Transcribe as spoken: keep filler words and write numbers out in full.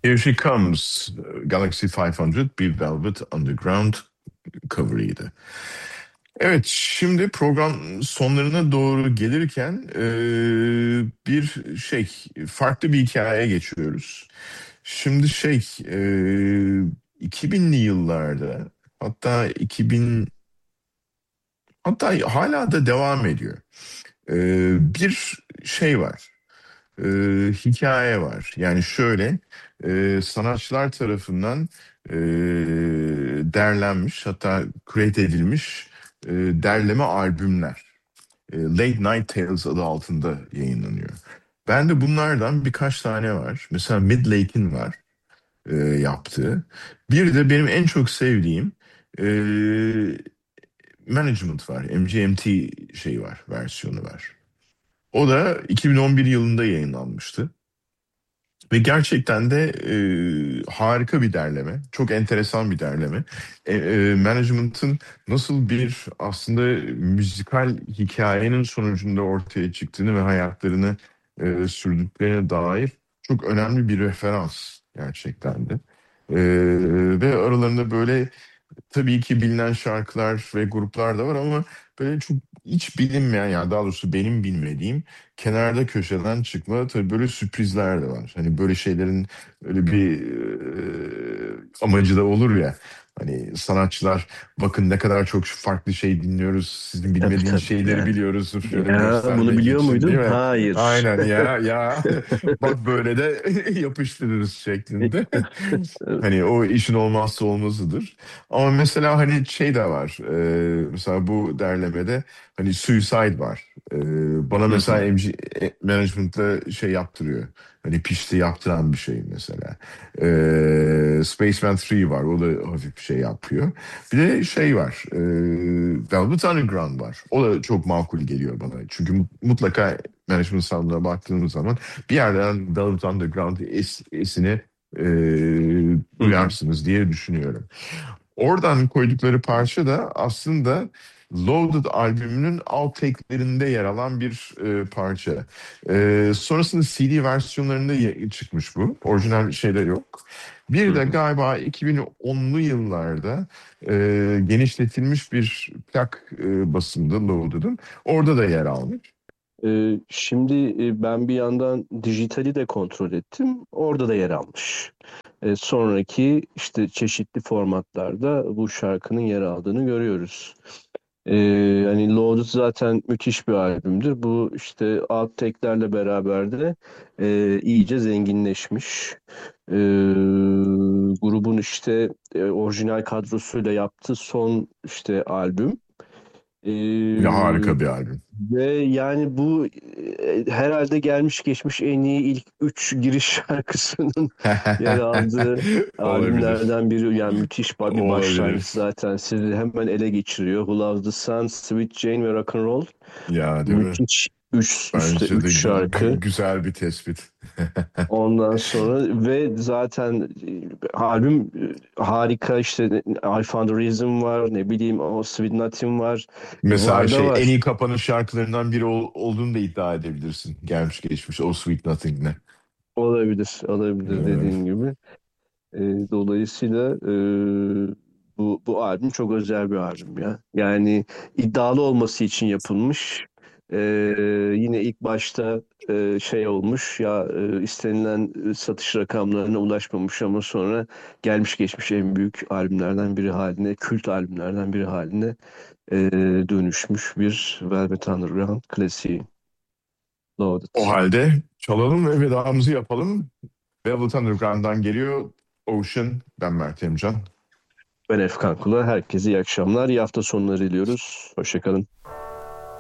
Here She Comes, Galaxy beş yüz bir Velvet Underground cover'ıydı. Evet, şimdi program sonlarına doğru gelirken eee, bir şey, farklı bir hikayeye geçiyoruz. Şimdi şey, eee, iki binli yıllarda, hatta iki bin, hatta hala da devam ediyor. Eee, bir şey var. e, hikaye var. Yani şöyle e, sanatçılar tarafından e, derlenmiş, hatta create edilmiş e, derleme albümler. E, Late Night Tales adı altında yayınlanıyor. Ben de bunlardan birkaç tane var. Mesela Midlake'in var e, yaptığı. Bir de benim en çok sevdiğim e, Management var. M G M T şey var, versiyonu var. O da iki bin on bir yılında yayınlanmıştı. Ve gerçekten de e, harika bir derleme. Çok enteresan bir derleme. E, e, Management'ın nasıl bir aslında müzikal hikayenin sonucunda ortaya çıktığını ve hayatlarını e, sürdüklerine dair çok önemli bir referans gerçekten de. E, Ve aralarında böyle tabii ki bilinen şarkılar ve gruplar da var ama böyle çok hiç bilinmeyen, yani daha doğrusu benim bilmediğim, kenarda köşeden çıkma tabii böyle sürprizler de var. Hani böyle şeylerin öyle bir e, amacı da olur ya. Hani sanatçılar, bakın ne kadar çok farklı şey dinliyoruz. Sizin Tabii bilmediğiniz tabii şeyleri yani. biliyoruz sırf şöyle Ya bunu göstermek biliyor için, değil muydun? mi? Hayır. Aynen ya ya bak böyle de yapıştırırız şeklinde. Hani o işin olmazsa olmazıdır. Ama mesela hani şey de var. E, mesela bu derlemede hani Suicide var. E, Bana Hı mesela hı. M G e, Management'la şey yaptırıyor. Hani pişti yaptıran bir şey mesela. E, Spaceman üç var. O da hafif bir şey yapıyor. Bir de şey var. E, Velvet Underground var. O da çok makul geliyor bana. Çünkü mu- mutlaka Management sound'una baktığımız zaman bir yerden Velvet Underground es, esini e, Hı hı. duyarsınız diye düşünüyorum. Oradan koydukları parça da aslında Loaded albümünün outtake'lerinde yer alan bir e, parça. E, sonrasında C D versiyonlarında ye- çıkmış bu. Orijinal şeyler yok. Hı Bir de hı. galiba iki bin onlu yıllarda e, genişletilmiş bir plak e, basımında Loaded'ın. Orada da yer almış. Ee, şimdi e, ben bir yandan dijitali de kontrol ettim. Orada da yer almış. Ee, sonraki işte çeşitli formatlarda bu şarkının yer aldığını görüyoruz. Ee, hani Loaded zaten müthiş bir albümdür. Bu işte outtake'lerle beraber de e, iyice zenginleşmiş. Ee, grubun işte e, orijinal kadrosuyla yaptığı son işte albüm. Ya Ee, harika bir albüm. ve yani bu e, herhalde gelmiş geçmiş en iyi ilk üç giriş şarkısının yer aldığı Olabilir. albümlerden biri. Yani müthiş ba- bir başlangıç Olabilir. zaten. Sizi hemen ele geçiriyor. Who Loves the Sun, Sweet Jane ve Rock and Roll. Ya değil mi? Müthiş üç, üstte Bence de üç gü- gü- şarkı. güzel bir tespit. Ondan sonra ve zaten e, albüm e, harika işte I Found a Reason var, ne bileyim o Sweet Nothing var, e, Mesela var da şey, en var. iyi kapanış şarkılarından biri ol- olduğunu da iddia edebilirsin. Gelmiş geçmiş o Sweet Nothing'le. Olabilir, olabilir Ee, dediğin gibi. E, dolayısıyla e, bu bu albüm çok özel bir albüm ya. Yani iddialı olması için yapılmış. E, yine ilk başta e, şey olmuş ya e, istenilen e, satış rakamlarına ulaşmamış ama sonra gelmiş geçmiş en büyük albümlerden biri haline, kült albümlerden biri haline e, dönüşmüş bir Velvet Underground klasiği. O Loaded. halde çalalım ve vedamızı yapalım. Velvet Underground'dan geliyor Ocean. Ben Mert Emcan. Ben Efkan Kula. Herkese iyi akşamlar, iyi hafta sonları diliyoruz. Hoşçakalın.